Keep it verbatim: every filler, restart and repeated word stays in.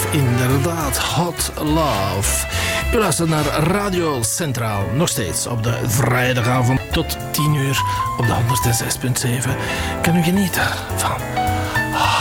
inderdaad Hot Love. U luistert naar Radio Centraal, nog steeds op de vrijdagavond tot tien uur op de honderd zes komma zeven. Kan u genieten van